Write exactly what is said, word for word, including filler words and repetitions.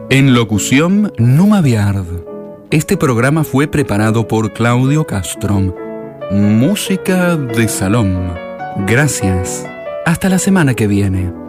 En locución, Numa Biard. Este programa fue preparado por Claudio Castro. Música de salón. Gracias. Hasta la semana que viene.